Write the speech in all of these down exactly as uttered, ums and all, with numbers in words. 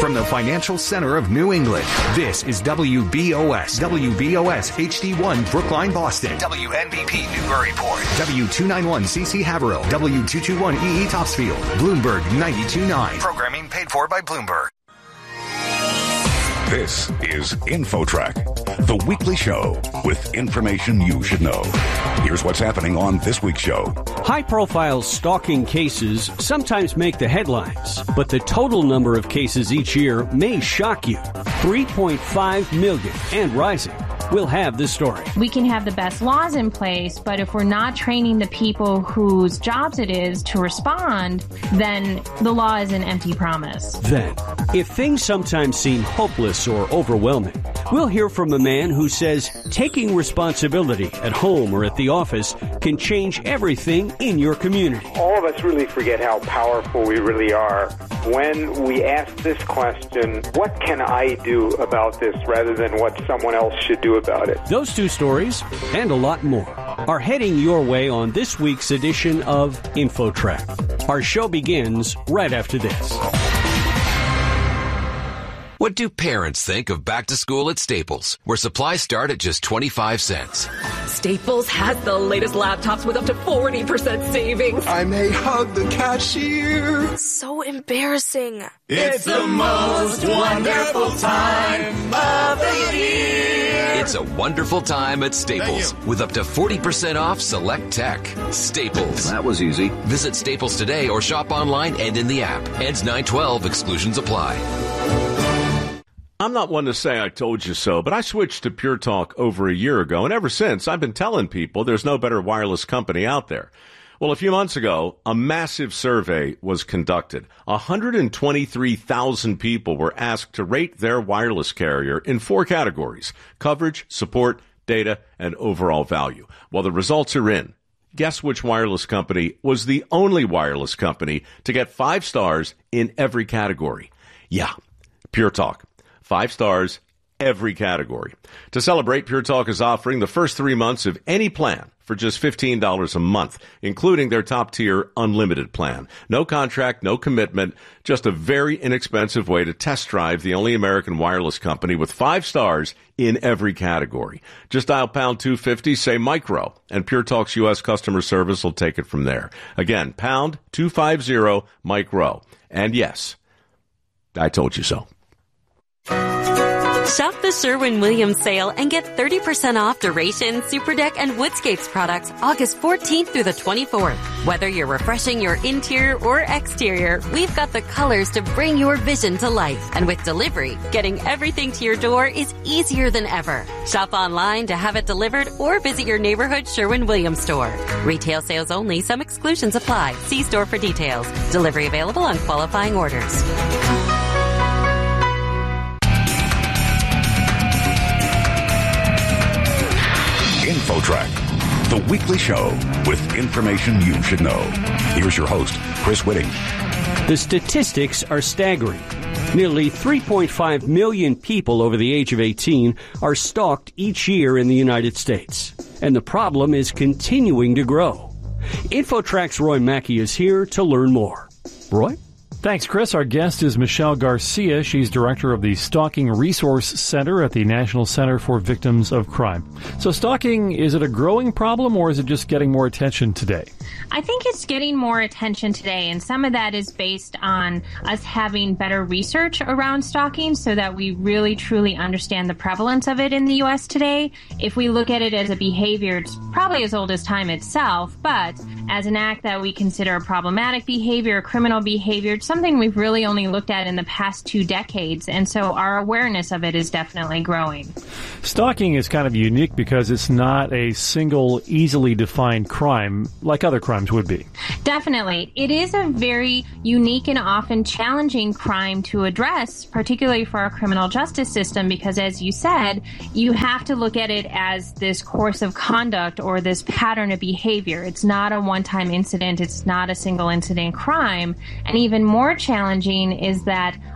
from the financial center of New England. This is W B O S, W B O S H D one Brookline, Boston, W N B P Newburyport, W two ninety-one C C Haverhill, W two twenty-one E E Topsfield, Bloomberg ninety-two point nine. Programming paid for by Bloomberg. This is InfoTrack, the weekly show with information you should know. Here's what's happening on this week's show. High-profile stalking cases sometimes make the headlines, but the total number of cases each year may shock you. three point five million and rising. We'll have this story. We can have the best laws in place, but if we're not training the people whose jobs it is to respond, then the law is an empty promise. Then, if things sometimes seem hopeless or overwhelming, we'll hear from a man who says taking responsibility at home or at the office can change everything in your community. All of us really forget how powerful we really are when we ask this question, what can I do about this, rather than what someone else should do about it. Those two stories, and a lot more, are heading your way on this week's edition of InfoTrack. Our show begins right after this. What do parents think of back to school at Staples, where supplies start at just twenty-five cents? Staples has the latest laptops with up to forty percent savings. I may hug the cashier. So embarrassing. It's the most wonderful time of the year. It's a wonderful time at Staples with up to forty percent off select tech. Staples. That was easy. Visit Staples today or shop online and in the app. Ends nine twelve. Exclusions apply. I'm not one to say I told you so, but I switched to Pure Talk over a year ago, and ever since, I've been telling people there's no better wireless company out there. Well, a few months ago, a massive survey was conducted. one hundred twenty-three thousand people were asked to rate their wireless carrier in four categories: coverage, support, data, and overall value. Well, the results are in. Guess which wireless company was the only wireless company to get five stars in every category? Yeah, Pure Talk. Five stars, every category. To celebrate, Pure Talk is offering the first three months of any plan for just fifteen dollars a month, including their top-tier unlimited plan. No contract, no commitment, just a very inexpensive way to test drive the only American wireless company with five stars in every category. Just dial pound two fifty, say micro, and Pure Talk's U S customer service will take it from there. Again, pound two fifty, micro. And yes, I told you so. Shop the Sherwin-Williams sale and get thirty percent off Duration, Superdeck, and Woodscapes products August fourteenth through the twenty-fourth. Whether you're refreshing your interior or exterior, we've got the colors to bring your vision to life. And with delivery, getting everything to your door is easier than ever. Shop online to have it delivered or visit your neighborhood Sherwin-Williams store. Retail sales only. Some exclusions apply. See store for details. Delivery available on qualifying orders. InfoTrack, the weekly show with information you should know. Here's your host, Chris Whitting. The statistics are staggering. Nearly three point five million people over the age of eighteen are stalked each year in the United States. And the problem is continuing to grow. InfoTrack's Roy Mackey is here to learn more. Roy? Thanks, Chris. Our guest is Michelle Garcia. She's director of the Stalking Resource Center at the National Center for Victims of Crime. So stalking, is it a growing problem or is it just getting more attention today? I think it's getting more attention today, and some of that is based on us having better research around stalking so that we really truly understand the prevalence of it in the U S today. If we look at it as a behavior, it's probably as old as time itself, but as an act that we consider a problematic behavior, criminal behavior, it's something we've really only looked at in the past two decades, and so our awareness of it is definitely growing. Stalking is kind of unique because it's not a single, easily defined crime like other crimes would be. Definitely. It is a very unique and often challenging crime to address, particularly for our criminal justice system, because as you said, you have to look at it as this course of conduct or this pattern of behavior. It's not a one-time incident. It's not a single incident crime. And even more challenging is that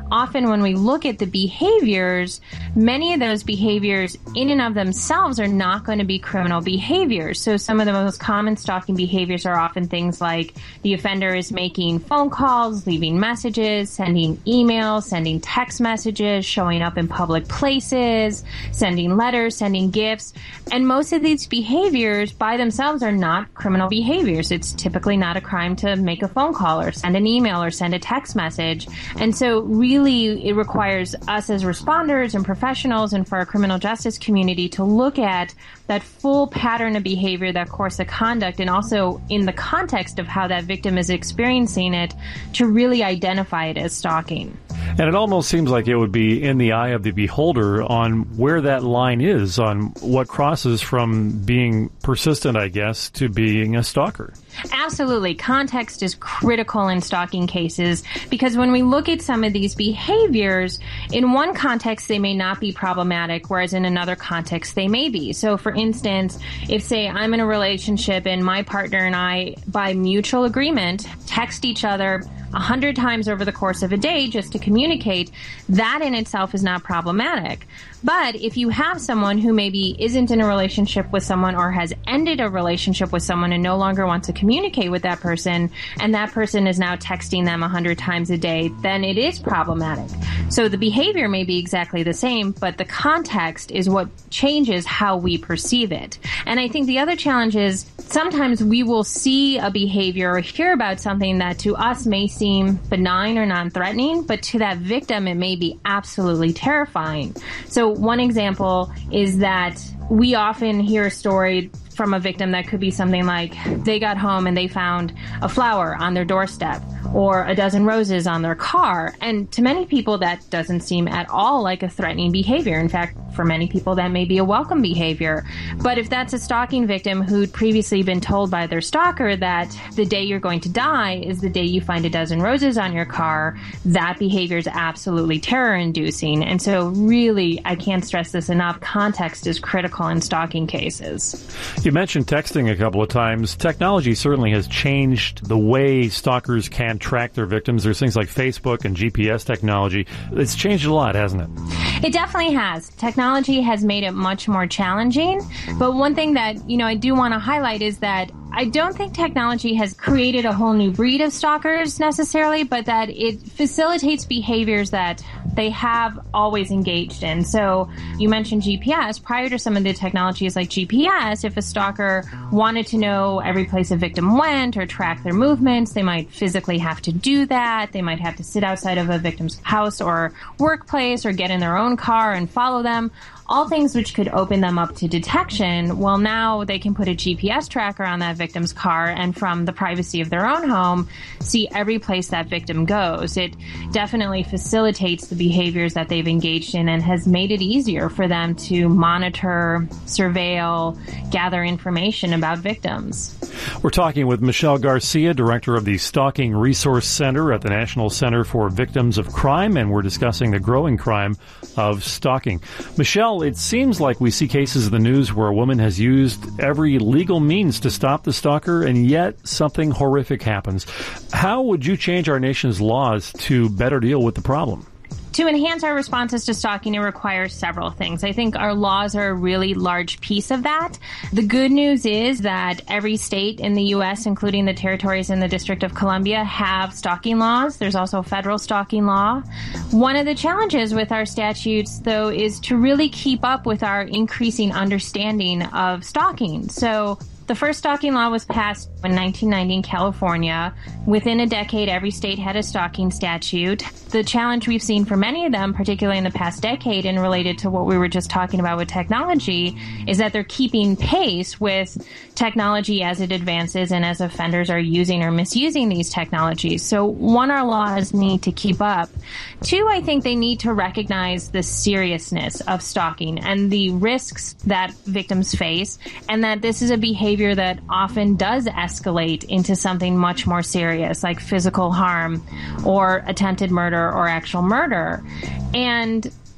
often when we look at the behaviors, many of those behaviors in and of themselves are not going to be criminal behaviors. So some of the most common stalking behaviors are often things like the offender is making phone calls, leaving messages, sending emails, sending text messages, showing up in public places, sending letters, sending gifts. And most of these behaviors by themselves are not criminal behaviors. It's typically not a crime to make a phone call or send an email or send a text message. And so really it requires us as responders and professionals and for our criminal justice community to look at that full pattern of behavior, that course of conduct, and also in the context of how that victim is experiencing it to really identify it as stalking. And it almost seems like it would be in the eye of the beholder on where that line is, on what crosses from being persistent, I guess, to being a stalker. Absolutely. Context is critical in stalking cases because when we look at some of these behaviors, in one context they may not be problematic, whereas in another context they may be. So for instance, if say I'm in a relationship and my partner and I, by mutual agreement, text each other a hundred times over the course of a day just to communicate, that in itself is not problematic. But if you have someone who maybe isn't in a relationship with someone or has ended a relationship with someone and no longer wants to communicate with that person, and that person is now texting them a hundred times a day, then it is problematic. So the behavior may be exactly the same, but the context is what changes how we perceive it. And I think the other challenge is sometimes we will see a behavior or hear about something that to us may seem benign or non-threatening, but to that victim it may be absolutely terrifying. So one example is that we often hear a story from a victim that could be something like they got home and they found a flower on their doorstep or a dozen roses on their car. And to many people, that doesn't seem at all like a threatening behavior. In fact, for many people, that may be a welcome behavior. But if that's a stalking victim who'd previously been told by their stalker that the day you're going to die is the day you find a dozen roses on your car, that behavior is absolutely terror-inducing. And so really, I can't stress this enough, context is critical in stalking cases. You mentioned texting a couple of times. Technology certainly has changed the way stalkers can track their victims. There's things like Facebook and G P S technology. It's changed a lot, hasn't it? It definitely has. Technology has made it much more challenging. But one thing that, you know, I do want to highlight is that I don't think technology has created a whole new breed of stalkers necessarily, but that it facilitates behaviors that they have always engaged in. So you mentioned G P S. Prior to some of the technologies like G P S, if a stalker wanted to know every place a victim went or track their movements, they might physically have to do that. They might have to sit outside of a victim's house or workplace or get in their own car and follow them. All things which could open them up to detection. Well, now they can put a G P S tracker on that victim's car and from the privacy of their own home, see every place that victim goes. It definitely facilitates the behaviors that they've engaged in and has made it easier for them to monitor, surveil, gather information about victims. We're talking with Michelle Garcia, director of the Stalking Resource Center at the National Center for Victims of Crime, and we're discussing the growing crime of stalking. Michelle, it seems like we see cases in the news where a woman has used every legal means to stop the stalker, and yet something horrific happens. How would you change our nation's laws to better deal with the problem? To enhance our responses to stalking, it requires several things. I think our laws are a really large piece of that. The good news is that every state in the U S, including the territories and the District of Columbia, have stalking laws. There's also federal stalking law. One of the challenges with our statutes, though, is to really keep up with our increasing understanding of stalking. So the first stalking law was passed in nineteen ninety in California. Within a decade, every state had a stalking statute. The challenge we've seen for many of them, particularly in the past decade and related to what we were just talking about with technology, is that they're keeping pace with technology as it advances and as offenders are using or misusing these technologies. So one, our laws need to keep up. Two, I think they need to recognize the seriousness of stalking and the risks that victims face, and that this is a behavior that often does escalate into something much more serious, like physical harm or attempted murder or actual murder. And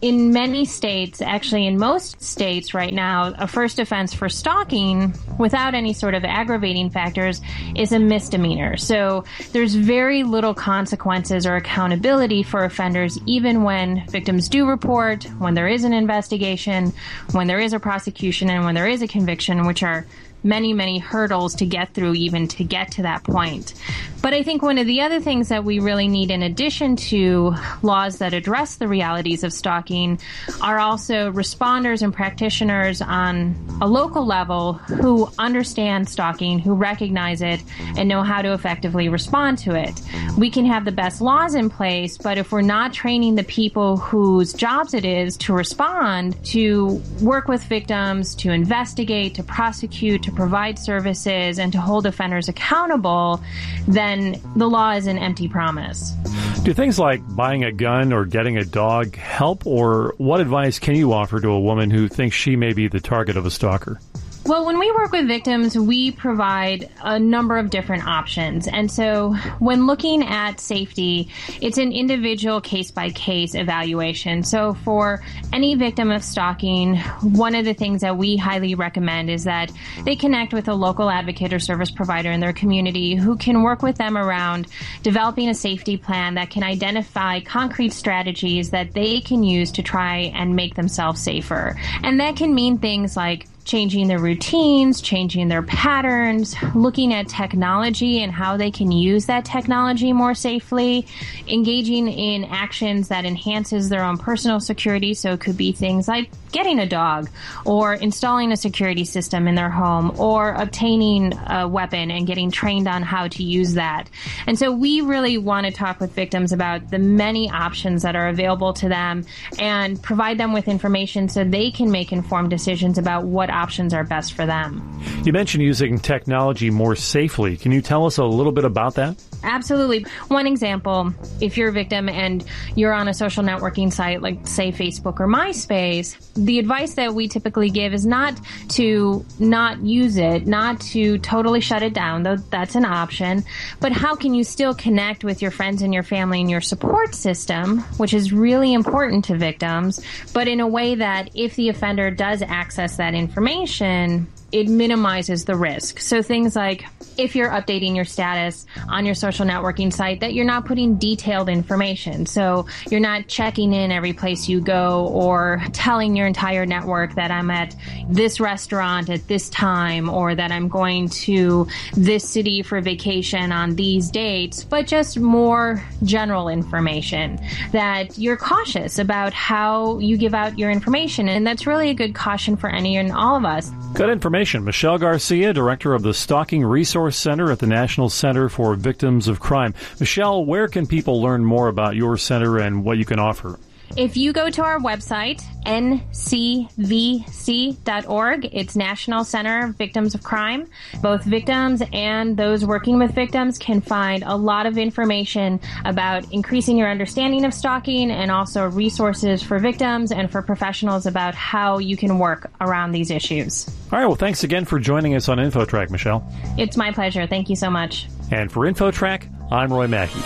in many states, actually in most states right now, a first offense for stalking without any sort of aggravating factors is a misdemeanor. So there's very little consequences or accountability for offenders, even when victims do report, when there is an investigation, when there is a prosecution, and when there is a conviction, which are many, many hurdles to get through even to get to that point. But I think one of the other things that we really need, in addition to laws that address the realities of stalking, are also responders and practitioners on a local level who understand stalking, who recognize it, and know how to effectively respond to it. We can have the best laws in place, but if we're not training the people whose jobs it is to respond, to work with victims, to investigate, to prosecute, to provide services, and to hold offenders accountable, then the law is an empty promise. Do things like buying a gun or getting a dog help, or what advice can you offer to a woman who thinks she may be the target of a stalker? Well, when we work with victims, we provide a number of different options. And so when looking at safety, it's an individual case-by-case evaluation. So for any victim of stalking, one of the things that we highly recommend is that they connect with a local advocate or service provider in their community who can work with them around developing a safety plan that can identify concrete strategies that they can use to try and make themselves safer. And that can mean things like changing their routines, changing their patterns, looking at technology and how they can use that technology more safely, engaging in actions that enhances their own personal security. So it could be things like getting a dog, or installing a security system in their home, or obtaining a weapon and getting trained on how to use that. And so we really want to talk with victims about the many options that are available to them and provide them with information so they can make informed decisions about what options are best for them. You mentioned using technology more safely. Can you tell us a little bit about that? Absolutely. One example, if you're a victim and you're on a social networking site like, say, Facebook or MySpace, the advice that we typically give is not to not use it, not to totally shut it down, though that's an option, but how can you still connect with your friends and your family and your support system, which is really important to victims, but in a way that if the offender does access that information, it minimizes the risk. So things like if you're updating your status on your social networking site, that you're not putting detailed information. So you're not checking in every place you go or telling your entire network that I'm at this restaurant at this time, or that I'm going to this city for vacation on these dates, but just more general information, that you're cautious about how you give out your information. And that's really a good caution for any and all of us. Good information. Michelle Garcia, Director of the Stalking Resource Center at the National Center for Victims of Crime. Michelle, where can people learn more about your center and what you can offer? If you go to our website, N C V C dot org, it's National Center of Victims of Crime. Both victims and those working with victims can find a lot of information about increasing your understanding of stalking, and also resources for victims and for professionals about how you can work around these issues. All right, well, thanks again for joining us on InfoTrack, Michelle. It's my pleasure. Thank you so much. And for InfoTrack, I'm Roy Mackey.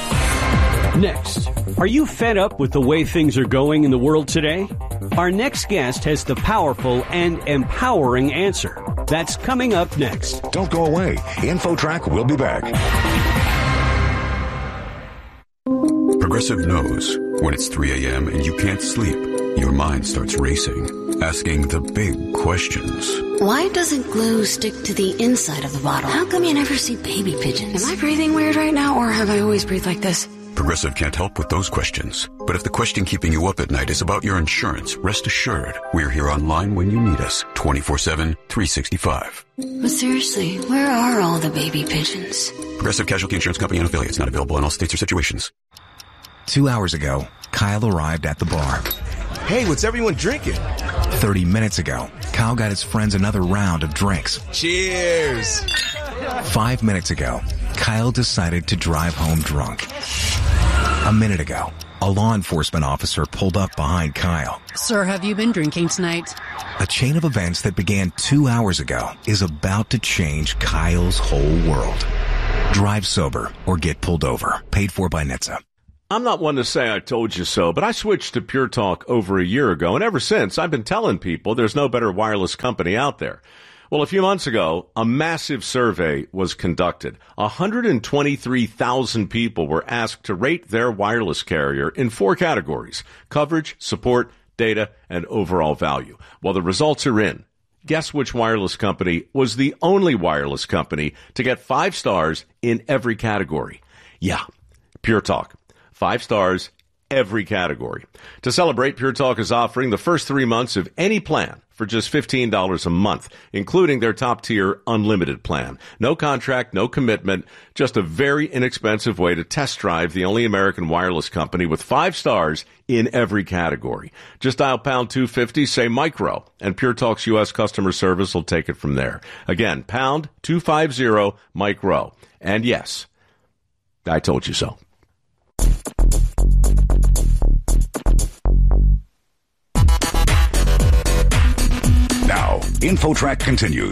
Next, are you fed up with the way things are going in the world today? Our next guest has the powerful and empowering answer. That's coming up next. Don't go away. InfoTrack will be back. Progressive knows when it's three a.m. and you can't sleep, your mind starts racing, asking the big questions. Why doesn't glue stick to the inside of the bottle? How come you never see baby pigeons? Am I breathing weird right now, or have I always breathed like this? Progressive can't help with those questions. But if the question keeping you up at night is about your insurance, rest assured, we're here online when you need us, twenty-four seven, three sixty-five. But seriously, where are all the baby pigeons? Progressive Casualty Insurance Company and affiliates, not available in all states or situations. Two hours ago, Kyle arrived at the bar. Hey, what's everyone drinking? Thirty minutes ago, Kyle got his friends another round of drinks. Cheers! Five minutes ago, Kyle decided to drive home drunk. A minute ago, a law enforcement officer pulled up behind Kyle. Sir, have you been drinking tonight? A chain of events that began two hours ago is about to change Kyle's whole world. Drive sober or get pulled over. Paid for by N H T S A. I'm not one to say I told you so, but I switched to Pure Talk over a year ago, and ever since, I've been telling people there's no better wireless company out there. Well, a few months ago, a massive survey was conducted. one hundred twenty-three thousand people were asked to rate their wireless carrier in four categories: coverage, support, data, and overall value. Well, the results are in. Guess which wireless company was the only wireless company to get five stars in every category? Yeah, Pure Talk. Five stars, every category. To celebrate, Pure Talk is offering the first three months of any plan for just fifteen dollars a month, including their top-tier unlimited plan. No contract, no commitment, just a very inexpensive way to test drive the only American wireless company with five stars in every category. Just dial pound two fifty, say micro, and Pure Talk's U S customer service will take it from there. Again, pound two fifty, micro. And yes, I told you so. Now, InfoTrack continues.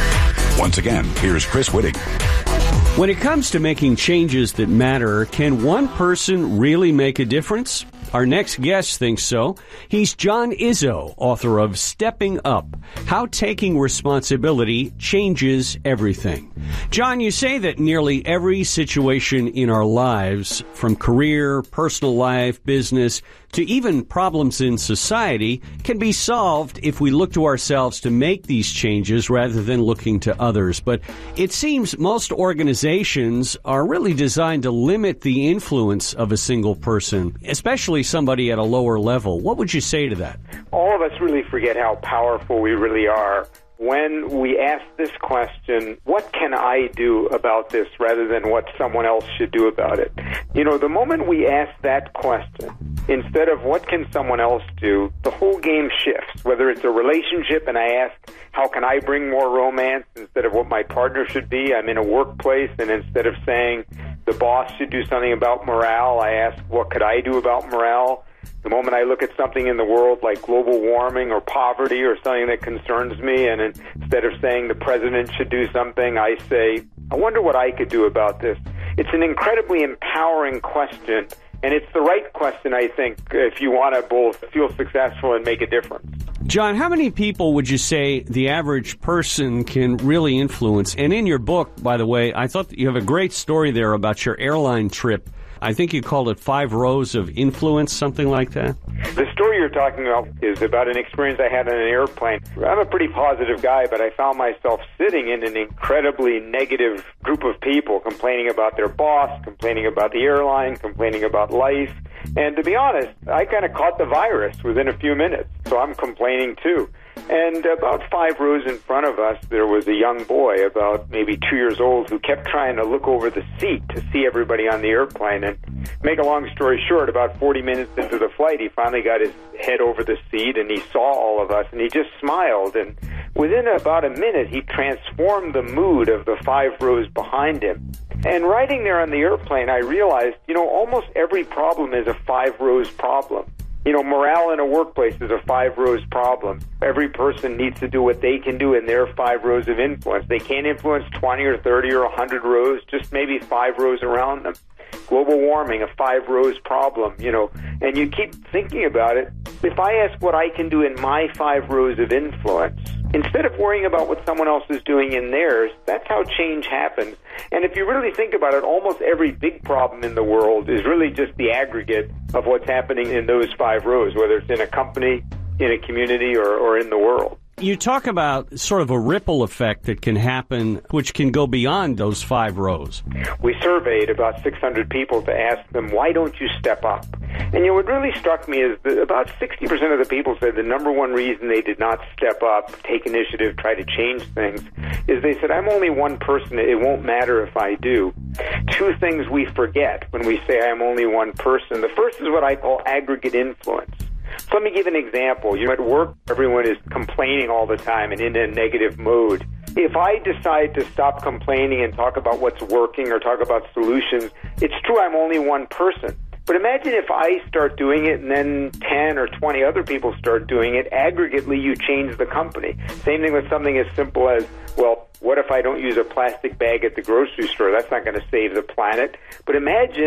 Once again, here's Chris Whitting. When it comes to making changes that matter, can one person really make a difference? Our next guest thinks so. He's John Izzo, author of Stepping Up, How Taking Responsibility Changes Everything. John, you say that nearly every situation in our lives, from career, personal life, business, to even problems in society, can be solved if we look to ourselves to make these changes rather than looking to others. But it seems most organizations are really designed to limit the influence of a single person, especially somebody at a lower level. What would you say to that? All of us really forget how powerful we really are when we ask this question, what can I do about this, rather than what someone else should do about it? You know, the moment we ask that question, instead of what can someone else do, the whole game shifts. Whether it's a relationship and I ask, how can I bring more romance instead of what my partner should be? I'm in a workplace, and instead of saying the boss should do something about morale, I ask, what could I do about morale? The moment I look at something in the world like global warming or poverty or something that concerns me, and instead of saying the president should do something, I say, I wonder what I could do about this. It's an incredibly empowering question, and it's the right question, I think, if you want to both feel successful and make a difference. John, how many people would you say the average person can really influence? And in your book, by the way, I thought that you have a great story there about your airline trip. I think you called it Five Rows of Influence, something like that. The story you're talking about is about an experience I had on an airplane. I'm a pretty positive guy, but I found myself sitting in an incredibly negative group of people, complaining about their boss, complaining about the airline, complaining about life. And to be honest, I kind of caught the virus within a few minutes, so I'm complaining too. And about five rows in front of us, there was a young boy, about maybe two years old, who kept trying to look over the seat to see everybody on the airplane. And make a long story short, about forty minutes into the flight, he finally got his head over the seat, and he saw all of us, and he just smiled. And within about a minute, he transformed the mood of the five rows behind him. And riding there on the airplane, I realized, you know, almost every problem is a five rows problem. You know, morale in a workplace is a five rows problem. Every person needs to do what they can do in their five rows of influence. They can't influence twenty or thirty or one hundred rows, just maybe five rows around them. Global warming, a five rows problem, you know, and you keep thinking about it. If I ask what I can do in my five rows of influence, instead of worrying about what someone else is doing in theirs, that's how change happens. And if you really think about it, almost every big problem in the world is really just the aggregate of what's happening in those five rows, whether it's in a company, in a community, or, or in the world. You talk about sort of a ripple effect that can happen, which can go beyond those five rows. We surveyed about six hundred people to ask them, why don't you step up? And you know, what really struck me is that about sixty percent of the people said the number one reason they did not step up, take initiative, try to change things, is they said, I'm only one person, it won't matter if I do. Two things we forget when we say I'm only one person. The first is what I call aggregate influence. So let me give an example. You're at work, everyone is complaining all the time and in a negative mood. If I decide to stop complaining and talk about what's working or talk about solutions, it's true I'm only one person. But imagine if I start doing it and then ten or twenty other people start doing it. Aggregately, you change the company. Same thing with something as simple as, well, what if I don't use a plastic bag at the grocery store? That's not going to save the planet. But imagine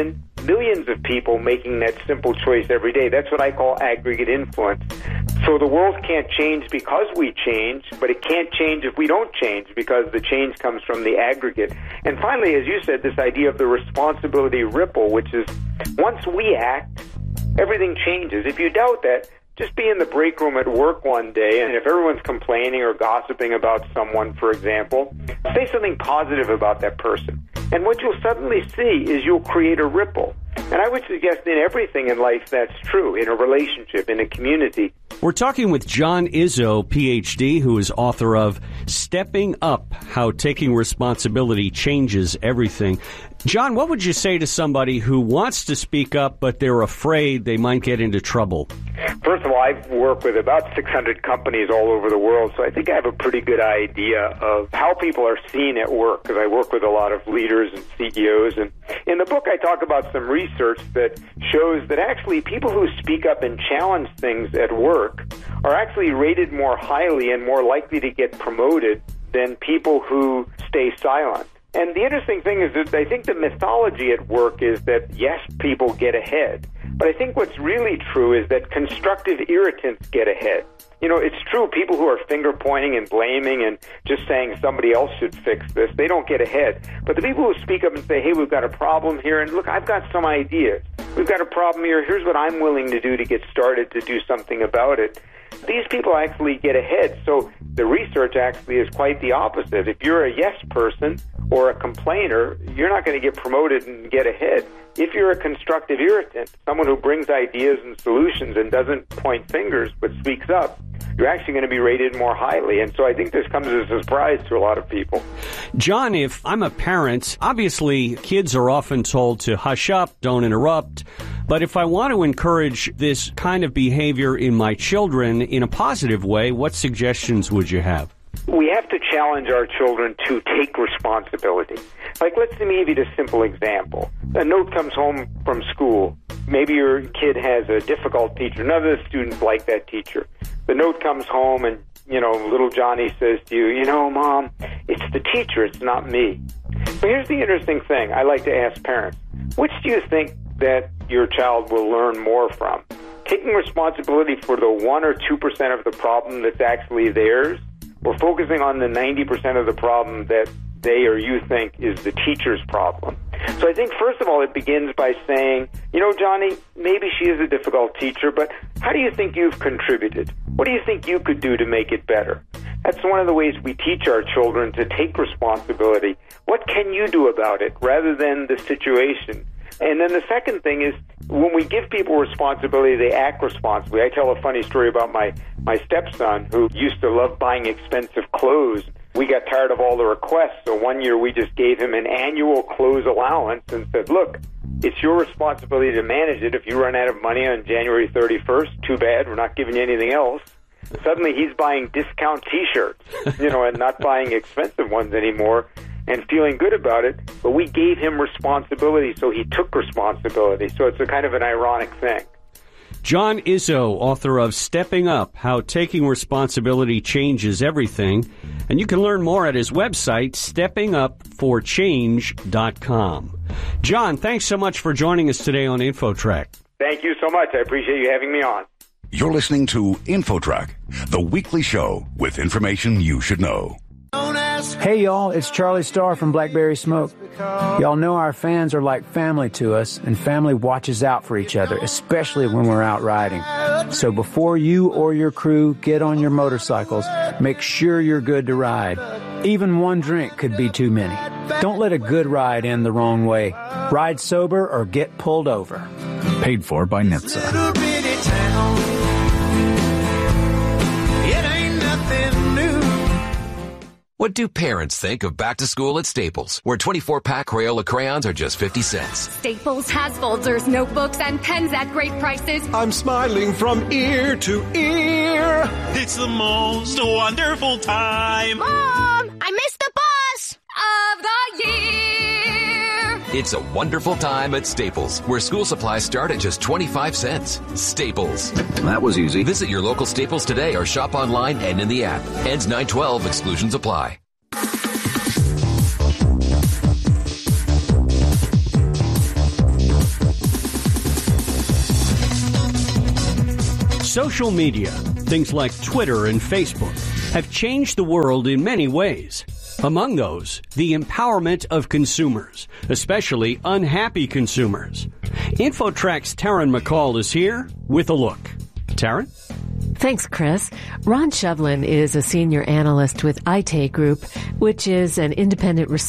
millions of people making that simple choice every day. That's what I call aggregate influence. So the world can't change because we change, but it can't change if we don't change, because the change comes from the aggregate. And finally, as you said, this idea of the responsibility ripple, which is once we act, everything changes. If you doubt that, just be in the break room at work one day, and if everyone's complaining or gossiping about someone, for example, say something positive about that person. And what you'll suddenly see is you'll create a ripple. And I would suggest in everything in life that's true, in a relationship, in a community. We're talking with John Izzo, P H D, who is author of Stepping Up, How Taking Responsibility Changes Everything. John, what would you say to somebody who wants to speak up, but they're afraid they might get into trouble? First of all, I work with about six hundred companies all over the world, so I think I have a pretty good idea of how people are seen at work, because I work with a lot of leaders and C E Os. And in the book, I talk about some research that shows that actually people who speak up and challenge things at work are actually rated more highly and more likely to get promoted than people who stay silent. And the interesting thing is that I think the mythology at work is that, yes, people get ahead. But I think what's really true is that constructive irritants get ahead. You know, it's true, people who are finger-pointing and blaming and just saying somebody else should fix this, they don't get ahead. But the people who speak up and say, hey, we've got a problem here, and look, I've got some ideas. We've got a problem here. Here's what I'm willing to do to get started to do something about it. These people actually get ahead. So the research actually is quite the opposite. If you're a yes person or a complainer, you're not going to get promoted and get ahead. If you're a constructive irritant, someone who brings ideas and solutions and doesn't point fingers but speaks up, you're actually going to be rated more highly. And so I think this comes as a surprise to a lot of people. John, if I'm a parent, obviously kids are often told to hush up, don't interrupt. But if I want to encourage this kind of behavior in my children in a positive way, what suggestions would you have? We have to challenge our children to take responsibility. Like, let's give you a simple example. A note comes home from school. Maybe your kid has a difficult teacher. None of the students like that teacher. The note comes home and, you know, little Johnny says to you, you know, Mom, it's the teacher, it's not me. But here's the interesting thing. I like to ask parents, which do you think that your child will learn more from? Taking responsibility for the one or two percent of the problem that's actually theirs, or focusing on the ninety percent of the problem that they or you think is the teacher's problem? So I think, first of all, it begins by saying, you know, Johnny, maybe she is a difficult teacher, but how do you think you've contributed? What do you think you could do to make it better? That's one of the ways we teach our children to take responsibility. What can you do about it, rather than the situation? And then the second thing is, when we give people responsibility, they act responsibly. I tell a funny story about my, my stepson, who used to love buying expensive clothes. We got tired of all the requests, so one year we just gave him an annual clothes allowance and said, look, it's your responsibility to manage it. If you run out of money on January thirty-first, too bad, we're not giving you anything else. Suddenly he's buying discount T-shirts, you know, and not buying expensive ones anymore, and feeling good about it. But we gave him responsibility, so he took responsibility. So it's a kind of an ironic thing. John Izzo, author of Stepping Up, How Taking Responsibility Changes Everything. And you can learn more at his website, stepping up for change dot com. John, thanks so much for joining us today on InfoTrack. Thank you so much. I appreciate you having me on. You're listening to InfoTrack, the weekly show with information you should know. Hey, y'all, it's Charlie Starr from Blackberry Smoke. Y'all know our fans are like family to us, and family watches out for each other, especially when we're out riding. So before you or your crew get on your motorcycles, make sure you're good to ride. Even one drink could be too many. Don't let a good ride end the wrong way. Ride sober or get pulled over. Paid for by N H T S A. What do parents think of back to school at Staples, where twenty-four pack Crayola crayons are just fifty cents? Staples has folders, notebooks, and pens at great prices. I'm smiling from ear to ear. It's the most wonderful time. Mom, I missed the bus of the year. It's a wonderful time at Staples, where school supplies start at just twenty-five cents. Staples. That was easy. Visit your local Staples today or shop online and in the app. Ends nine twelve. Exclusions apply. Social media, things like Twitter and Facebook, have changed the world in many ways. Among those, the empowerment of consumers, especially unhappy consumers. InfoTrack's Taryn McCall is here with a look. Taryn? Thanks, Chris. Ron Shevlin is a senior analyst with I T A Group, which is an independent research